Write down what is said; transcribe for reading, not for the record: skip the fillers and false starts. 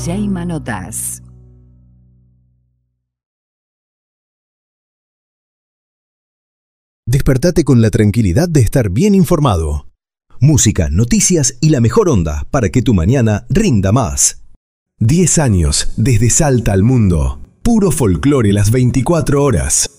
DJ Manotas. Despertate con la tranquilidad de estar bien informado. Música, noticias y la mejor onda para que tu mañana rinda más. 10 años desde Salta al mundo. Puro folclore las 24 horas.